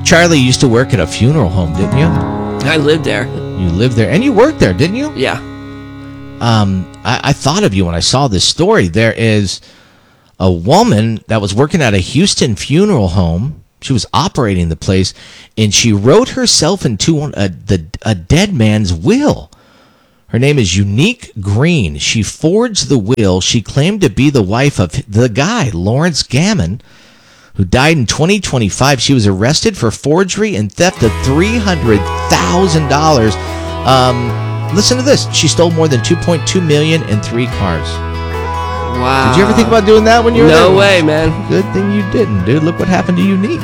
Charlie used to work at a funeral home, didn't you? I lived there. You lived there, and you worked there, didn't you? Yeah. I thought of you when I saw this story. There is a woman that was working at a Houston funeral home. She was operating the place, and she wrote herself into a dead man's will. Her name is Unique Green. She forged the will. She claimed to be the wife of the guy, Lawrence Gammon, who died in 2025. She was arrested for forgery and theft of $300,000. Listen to this. She stole more than $2.2 million in 3 cars. Wow. Did you ever think about doing that when you were there? No way, man. Good thing you didn't, dude. Look what happened to Unique.